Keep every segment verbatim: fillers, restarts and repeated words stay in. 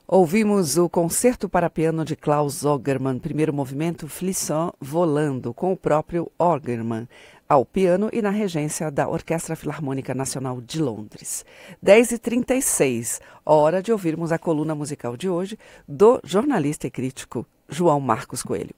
Ouvimos o Concerto para Piano de Klaus Ogerman, primeiro movimento Flisson Volando, com o próprio Ogerman, ao piano e na regência da Orquestra Filarmônica Nacional de Londres. dez e trinta e seis, hora de ouvirmos a coluna musical de hoje do jornalista e crítico João Marcos Coelho.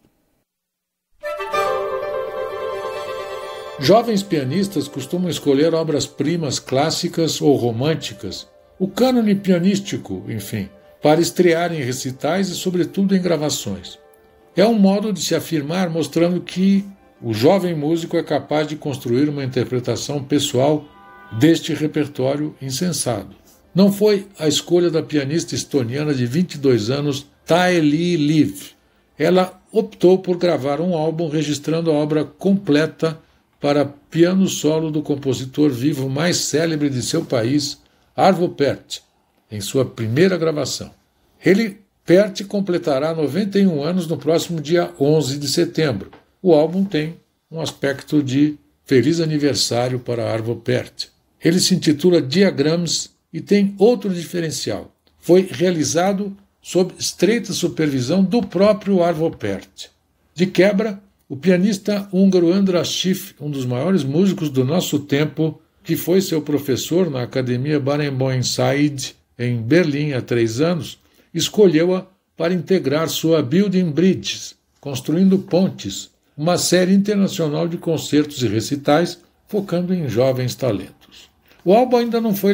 Jovens pianistas costumam escolher obras-primas clássicas ou românticas, o cânone pianístico, enfim, para estrear em recitais e, sobretudo, em gravações. É um modo de se afirmar mostrando que o jovem músico é capaz de construir uma interpretação pessoal deste repertório insensado. Não foi a escolha da pianista estoniana de vinte e dois anos, Tae-Lee Liv. Ela optou por gravar um álbum registrando a obra completa para piano solo do compositor vivo mais célebre de seu país, Arvo Pärt, em sua primeira gravação. Ele, Pärt, completará noventa e um anos no próximo dia onze de setembro. O álbum tem um aspecto de feliz aniversário para Arvo Pärt. Ele se intitula Diagrams e tem outro diferencial. Foi realizado sob estreita supervisão do próprio Arvo Pärt. De quebra, o pianista húngaro András Schiff, um dos maiores músicos do nosso tempo, que foi seu professor na Academia Barenboim Said, em Berlim, há três anos, escolheu-a para integrar sua Building Bridges, Construindo Pontes, uma série internacional de concertos e recitais focando em jovens talentos. O álbum ainda não foi